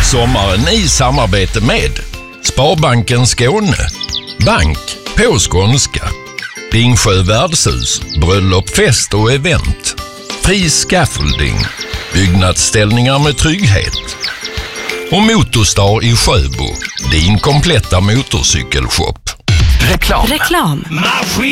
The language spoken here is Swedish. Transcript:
Sommaren i samarbete med Sparbanken Skåne, bank på skånska, Ringsjö värdshus, bröllop, fest och event, Fri Scaffolding, byggnadsställningar med trygghet och Motorstar i Sjöbo, din kompletta motorcykelshop. Reklam.